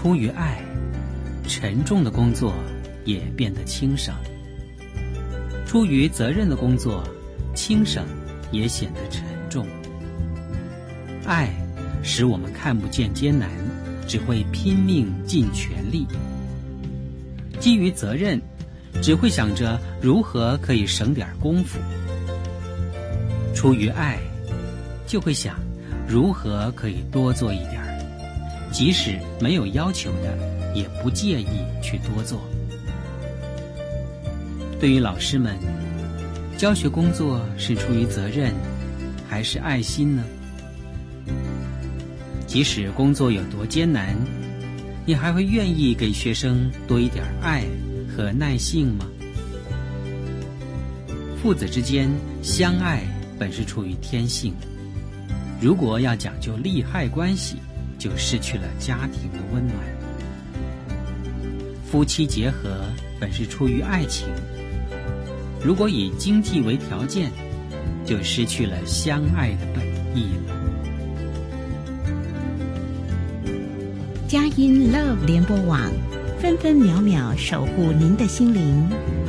出于爱，沉重的工作也变得轻省；出于责任的工作，轻省也显得沉重。爱使我们看不见艰难，只会拼命尽全力；基于责任，只会想着如何可以省点功夫；出于爱，就会想如何可以多做一点儿，即使没有要求的，也不介意去多做。对于老师们，教学工作是出于责任还是爱心呢？即使工作有多艰难，你还会愿意给学生多一点爱和耐性吗？父子之间相爱本是出于天性，如果要讲究利害关系，就失去了家庭的温暖。夫妻结合本是出于爱情，如果以经济为条件，就失去了相爱的本意了。 佳音 Love 联播网，分分秒秒守护您的心灵。